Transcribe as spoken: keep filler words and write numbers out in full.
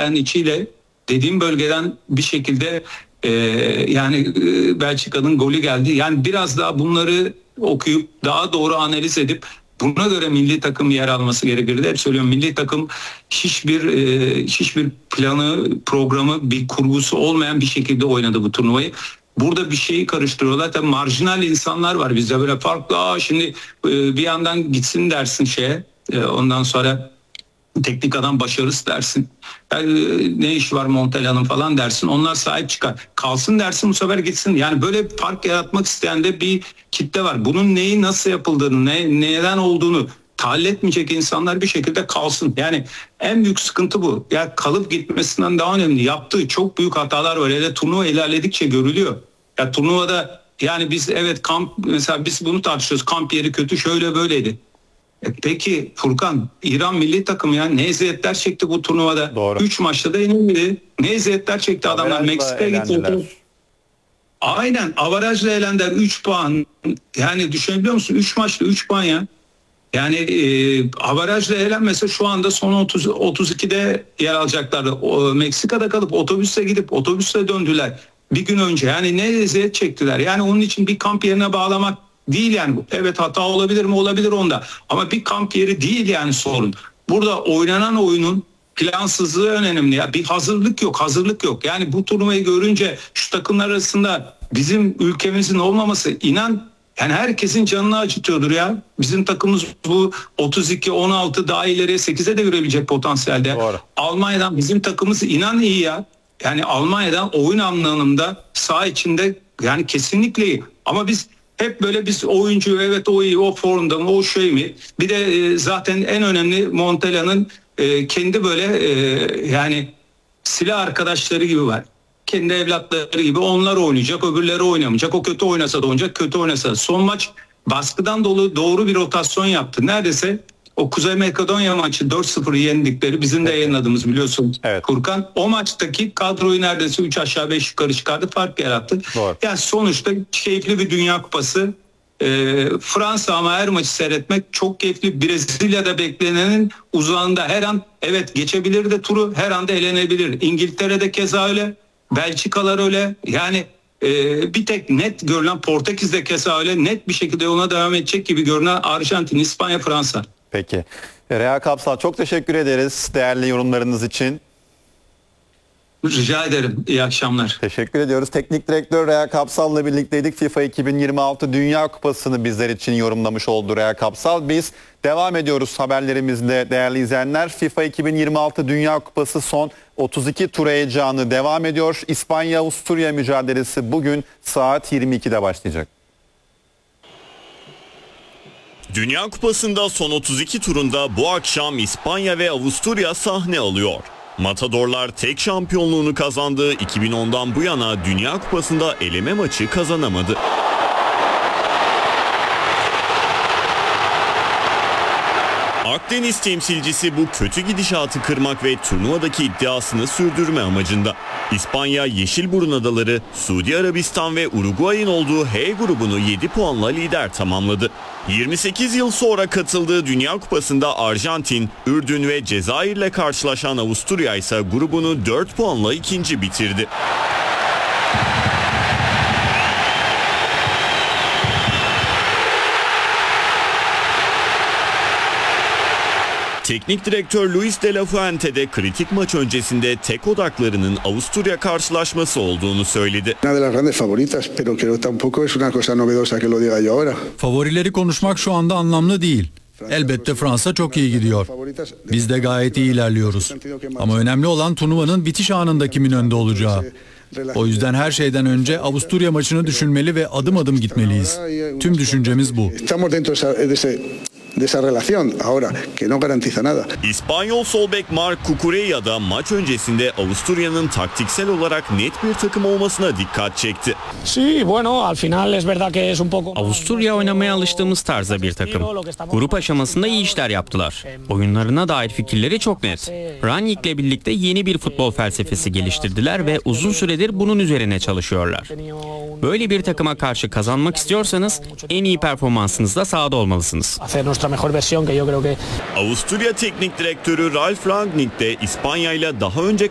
sahanın içiyle dediğim bölgeden bir şekilde e, yani e, Belçika'nın golü geldi. Yani biraz daha bunları okuyup daha doğru analiz edip buna göre milli takım yer alması gerekirdi. Hep söylüyorum, milli takım hiçbir e, hiçbir planı, programı, bir kurgusu olmayan bir şekilde oynadı bu turnuvayı. Burada bir şeyi karıştırıyorlar. Tabii marjinal insanlar var bizde, böyle farklı. Aa, şimdi e, bir yandan gitsin dersin şeye. E, ondan sonra teknik adam başarısı dersin. Yani ne iş var Montella'nın falan dersin. Onlar sahip çıkar. Kalsın dersin, bu sefer gitsin. Yani böyle fark yaratmak isteyen de bir kitle var. Bunun neyi nasıl yapıldığını, ne, neden olduğunu tahayyül etmeyecek insanlar bir şekilde kalsın. Yani en büyük sıkıntı bu. Ya yani kalıp gitmesinden daha önemli. Yaptığı çok büyük hatalar var. Hele turnuva ilerledikçe görülüyor. Ya turnuvada yani biz evet kamp, mesela biz bunu tartışıyoruz. Kamp yeri kötü, şöyle böyleydi. Peki Furkan, İran milli takımı ya ne eziyetler çekti bu turnuvada. Doğru. üç maçta da yenilmedi. Ne eziyetler çekti adamlar. Meksika'ya gitti. Aynen, avarajla elendiler, üç puan. Yani düşünebiliyor musun? üç maçta üç puan ya. Yani e, avarajla elenmese şu anda son otuz otuz ikide yer alacaklardı. O, Meksika'da kalıp otobüse gidip otobüsle döndüler bir gün önce. Yani ne eziyet çektiler. Yani onun için bir kamp yerine bağlamak değil yani. Evet, hata olabilir mi? Olabilir onda. Ama bir kamp yeri değil yani sorun. Burada oynanan oyunun plansızlığı önemli ya. Bir hazırlık yok, hazırlık yok. Yani bu turnuvayı görünce şu takımlar arasında bizim ülkemizin olmaması, inan yani herkesin canını acıtıyordur ya. Bizim takımımız bu otuz iki on altı daha ileriye sekize de görebilecek potansiyelde. Doğru. Almanya'dan bizim takımımız inan iyi ya. Yani Almanya'dan oyun anlamında saha içinde yani kesinlikle iyi. Ama biz hep böyle biz oyuncu, evet o iyi, o formda mı, o şey mi? Bir de e, zaten en önemli Montella'nın e, kendi böyle e, yani silah arkadaşları gibi var. Kendi evlatları gibi onlar oynayacak, öbürleri oynamayacak. O kötü oynasa da oynayacak, kötü oynasa da. Son maç baskıdan dolu doğru bir rotasyon yaptı. Neredeyse o Kuzey Makedonya maçı dört sıfır yendikleri, bizim de yayınladığımız biliyorsun evet. Furkan. O maçtaki kadroyu neredeyse üç aşağı beş yukarı çıkardı, fark yarattı. Doğru. Yani sonuçta keyifli bir Dünya Kupası. Ee, Fransa ama her maçı seyretmek çok keyifli. Brezilya'da beklenenin uzağında, her an evet geçebilir de turu, her anda elenebilir. İngiltere'de keza öyle. Belçikalar öyle. Yani e, bir tek net görülen Portekiz'de keza öyle. Net bir şekilde yoluna devam edecek gibi görünen Arjantin, İspanya, Fransa. Peki. Reha Kapsal, çok teşekkür ederiz değerli yorumlarınız için. Rica ederim. İyi akşamlar. Teşekkür ediyoruz. Teknik direktör Reha Kapsal'la birlikteydik. FIFA iki bin yirmi altı Dünya Kupası'nı bizler için yorumlamış oldu Reha Kapsal. Biz devam ediyoruz haberlerimizle değerli izleyenler. FIFA iki bin yirmi altı Dünya Kupası son otuz iki tur heyecanı devam ediyor. İspanya-Avusturya mücadelesi bugün saat yirmi ikide başlayacak. Dünya Kupası'nda son otuz iki turunda bu akşam İspanya ve Avusturya sahne alıyor. Matadorlar tek şampiyonluğunu kazandığı iki bin ondan bu yana Dünya Kupası'nda eleme maçı kazanamadı. Akdeniz temsilcisi bu kötü gidişatı kırmak ve turnuvadaki iddiasını sürdürme amacında. İspanya, Yeşilburun Adaları, Suudi Arabistan ve Uruguay'ın olduğu H grubunu yedi puanla lider tamamladı. yirmi sekiz yıl sonra katıldığı Dünya Kupası'nda Arjantin, Ürdün ve Cezayir'le karşılaşan Avusturya ise grubunu dört puanla ikinci bitirdi. Teknik direktör Luis de la Fuente de kritik maç öncesinde tek odaklarının Avusturya karşılaşması olduğunu söyledi. Favorileri konuşmak şu anda anlamlı değil. Elbette Fransa çok iyi gidiyor. Biz de gayet iyi ilerliyoruz. Ama önemli olan turnuvanın bitiş anında kimin önde olacağı. O yüzden her şeyden önce Avusturya maçını düşünmeli ve adım adım gitmeliyiz. Tüm düşüncemiz bu. de esa relación ahora que no garantiza nada. İspanyol sol bek Marc Cucurella da maç öncesinde Avusturya'nın taktiksel olarak net bir takım olmasına dikkat çekti. Sí, bueno, al final es verdad que es un poco. Avusturya oynamaya alıştığımız tarzda bir takım. Grup aşamasında iyi işler yaptılar. Oyunlarına dair fikirleri çok net. Rangnick'le birlikte yeni bir futbol felsefesi geliştirdiler ve uzun süredir bunun üzerine çalışıyorlar. Böyle bir takıma karşı kazanmak istiyorsanız en iyi performansınızda sahada olmalısınız. Avusturya Teknik Direktörü Ralf Rangnick de İspanya ile daha önce